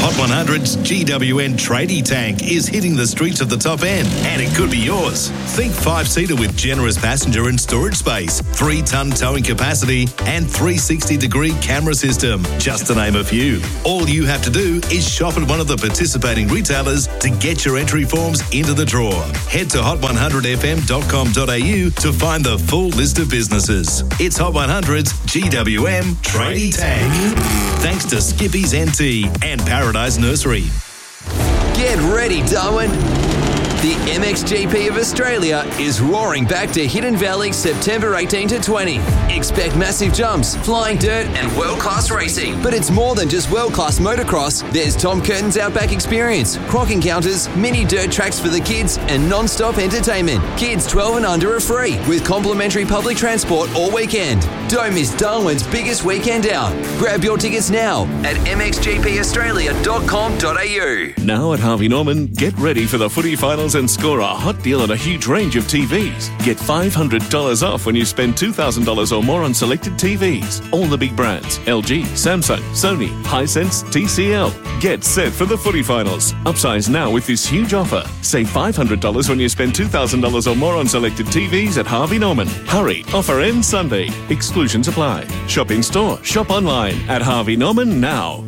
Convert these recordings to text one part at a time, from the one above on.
Hot 100's GWN Tradie Tank is hitting the streets of the top end, and it could be yours. Think 5-seater with generous passenger and storage space, 3-ton towing capacity, and 360-degree camera system, just to name a few. All you have to do is shop at one of the participating retailers to get your entry forms into the draw. Head to hot100fm.com.au to find the full list of businesses. It's Hot 100's GWM Tradie Tank. Thanks to Skippy's NT and Paradise Nursery. Get ready, Darwin. The MXGP of Australia is roaring back to Hidden Valley September 18 to 20. Expect massive jumps, flying dirt and world-class racing. But it's more than just world-class motocross. There's Tom Curtin's Outback Experience, croc encounters, mini dirt tracks for the kids and non-stop entertainment. Kids 12 and under are free with complimentary public transport all weekend. Don't miss Darwin's biggest weekend out. Grab your tickets now at mxgpaustralia.com.au. Now at Harvey Norman, get ready for the footy finals and score a hot deal on a huge range of TVs. Get $500 off when you spend $2,000 or more on selected TVs. All the big brands: LG, Samsung, Sony, Hisense, TCL. Get set for the footy finals. Upsize now with this huge offer. Save $500 when you spend $2,000 or more on selected TVs at Harvey Norman. Hurry, offer ends Sunday. Exclusions apply. Shop in store, shop online at Harvey Norman now.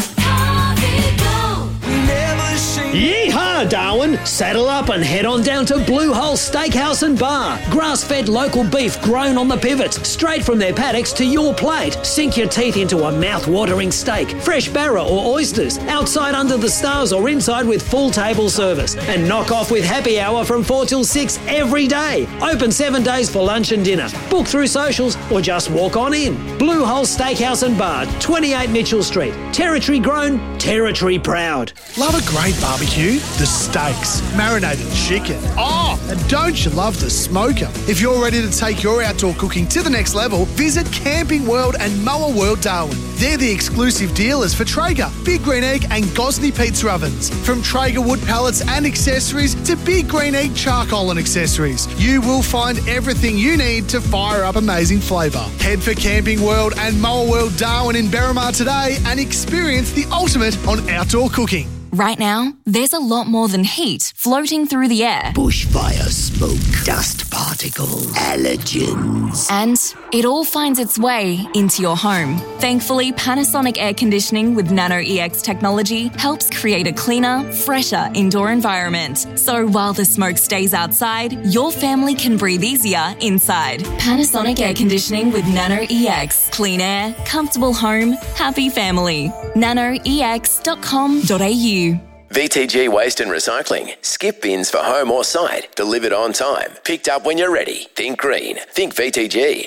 Yeehaw, Darwin! Saddle up and head on down to Blue Hole Steakhouse and Bar. Grass-fed local beef grown on the pivots, straight from their paddocks to your plate. Sink your teeth into a mouth-watering steak, fresh barra or oysters, outside under the stars or inside with full table service. And knock off with happy hour from 4 till 6 every day. Open 7 days for lunch and dinner. Book through socials or just walk on in. Blue Hole Steakhouse and Bar, 28 Mitchell Street. Territory grown, territory proud. Love a great barbecue? The steaks, marinated chicken. Oh, and don't you love the smoker? If you're ready to take your outdoor cooking to the next level, visit Camping World and Moa World Darwin. They're the exclusive dealers for Traeger, Big Green Egg and Gosney pizza ovens. From Traeger wood pallets and accessories to Big Green Egg charcoal and accessories, you will find everything you need to fire up amazing flavour. Head for Camping World and Moa World Darwin in Berrimah today and experience the ultimate on outdoor cooking. Right now, there's a lot more than heat floating through the air. Bushfire smoke, dust particles, allergens. And it all finds its way into your home. Thankfully, Panasonic Air Conditioning with Nano EX technology helps create a cleaner, fresher indoor environment. So while the smoke stays outside, your family can breathe easier inside. Panasonic Air Conditioning with Nano EX. Clean air, comfortable home, happy family. nanoex.com.au. VTG Waste and Recycling. Skip bins for home or site. Delivered on time. Picked up when you're ready. Think green. Think VTG.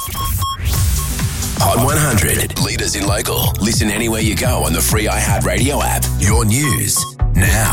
Hot 100. Leaders in local. Listen anywhere you go on the free iHeartRadio app. Your news now.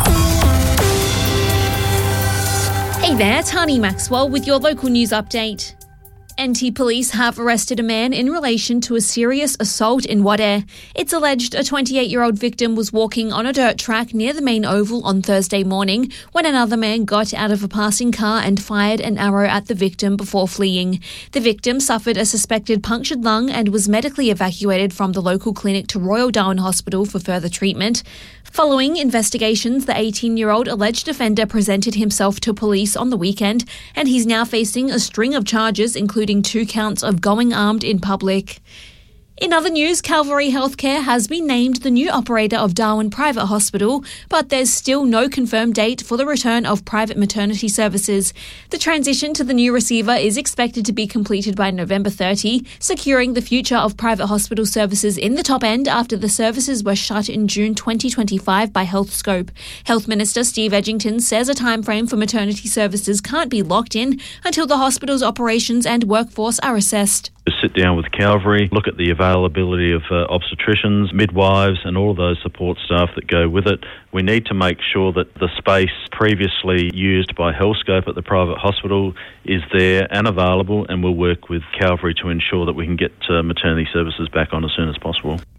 Hey there, Tani Maxwell with your local news update. NT Police have arrested a man in relation to a serious assault in Wadeye. It's alleged a 28-year-old victim was walking on a dirt track near the main oval on Thursday morning when another man got out of a passing car and fired an arrow at the victim before fleeing. The victim suffered a suspected punctured lung and was medically evacuated from the local clinic to Royal Darwin Hospital for further treatment. Following investigations, the 18-year-old alleged offender presented himself to police on the weekend, and he's now facing a string of charges, including 2 counts of going armed in public. In other news, Calvary Healthcare has been named the new operator of Darwin Private Hospital, but there's still no confirmed date for the return of private maternity services. The transition to the new receiver is expected to be completed by November 30, securing the future of private hospital services in the top end after the services were shut in June 2025 by Healthscope. Health Minister Steve Edgington says a timeframe for maternity services can't be locked in until the hospital's operations and workforce are assessed. Sit down with Calvary, look at the availability of obstetricians, midwives and all of those support staff that go with it. We need to make sure that the space previously used by Healthscope at the private hospital is there and available, and we'll work with Calvary to ensure that we can get maternity services back on as soon as possible.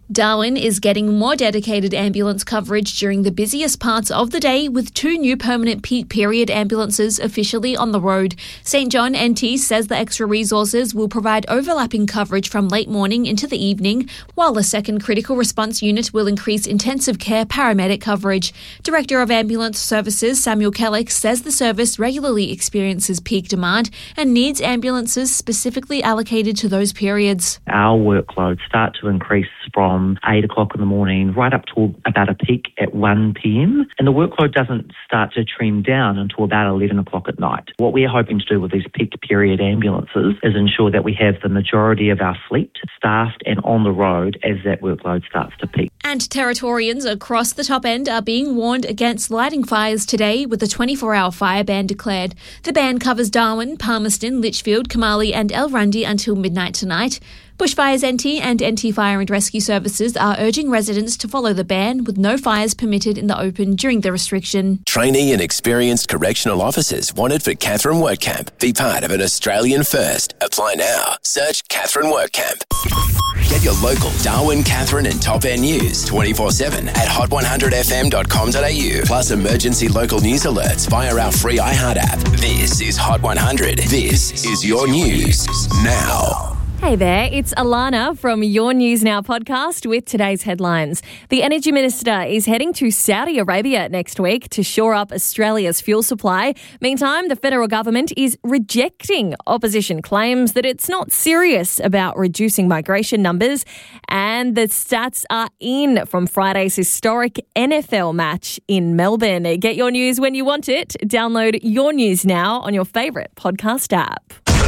Darwin is getting more dedicated ambulance coverage during the busiest parts of the day, with 2 new permanent peak period ambulances officially on the road. St John NT says the extra resources will provide overlapping coverage from late morning into the evening, while a second critical response unit will increase intensive care paramedic coverage. Director of Ambulance Services Samuel Kellick says the service regularly experiences peak demand and needs ambulances specifically allocated to those periods. Our workload starts to increase from 8 o'clock in the morning right up to about a peak at 1 p.m. and the workload doesn't start to trim down until about 11 o'clock at night. What we're hoping to do with these peak period ambulances is ensure that we have the majority of our fleet staffed and on the road as that workload starts to peak. And Territorians across the top end are being warned against lighting fires today, with a 24-hour fire ban declared. The ban covers Darwin, Palmerston, Litchfield, Kamali and Elrundy until midnight tonight. Bushfires NT and NT Fire and Rescue Services are urging residents to follow the ban, with no fires permitted in the open during the restriction. Trainee and experienced correctional officers wanted for Catherine Workcamp. Be part of an Australian first. Apply now. Search Catherine Workcamp. Get your local Darwin, Catherine and Top End news 24/7 at hot100fm.com.au. Plus emergency local news alerts via our free iHeart app. This is Hot 100. This is your news now. Hey there, it's Alana from Your News Now podcast with today's headlines. The Energy Minister is heading to Saudi Arabia next week to shore up Australia's fuel supply. Meantime, the federal government is rejecting opposition claims that it's not serious about reducing migration numbers. And the stats are in from Friday's historic NFL match in Melbourne. Get your news when you want it. Download Your News Now on your favourite podcast app.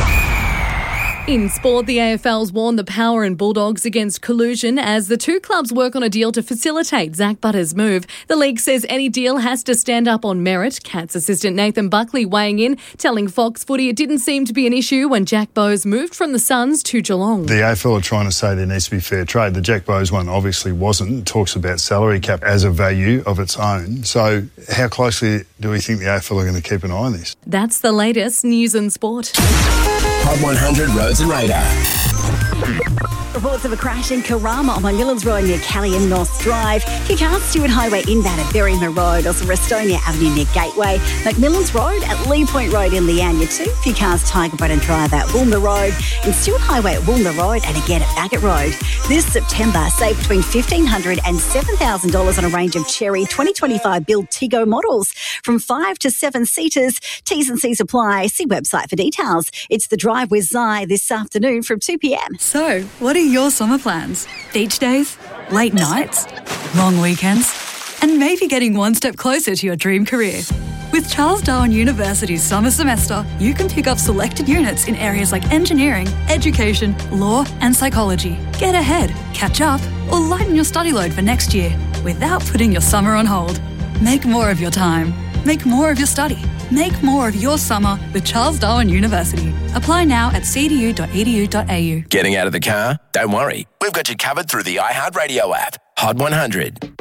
In sport, the AFL's warned the Power and Bulldogs against collusion as the two clubs work on a deal to facilitate Zach Butter's move. The league says any deal has to stand up on merit. Cats assistant Nathan Buckley weighing in, telling Fox Footy it didn't seem to be an issue when Jack Bowes moved from the Suns to Geelong. The AFL are trying to say there needs to be fair trade. The Jack Bowes one obviously wasn't. It talks about salary cap as a value of its own. So how closely do we think the AFL are going to keep an eye on this? That's the latest news and sport. Hot 100 Roads and Radar. Reports of a crash in Karama on Millers Road near Callie and North Drive. Few cars Stewart Highway inbound at Berryman Road, also Restonia Avenue near Gateway. McMillan's Road at Lee Point Road in Leanya too. Few cars Tiger Button Drive at Woolmer Road and Stewart Highway at Woolmer Road and again at Baggett Road. This September, save between $1,500 and $7,000 on a range of Cherry 2025 build Tigo models from 5 to 7 seaters. T's and C's apply. See website for details. It's The Drive with Zai this afternoon from 2 p.m. So, what are your summer plans? Beach days? Late nights? Long weekends? And maybe getting one step closer to your dream career. With Charles Darwin University's summer semester, you can pick up selected units in areas like engineering, education, law and psychology. Get ahead, catch up, or lighten your study load for next year without putting your summer on hold. Make more of your time. Make more of your study. Make more of your summer with Charles Darwin University. Apply now at cdu.edu.au. Getting out of the car? Don't worry. We've got you covered through the iHeartRadio app. Hot 100.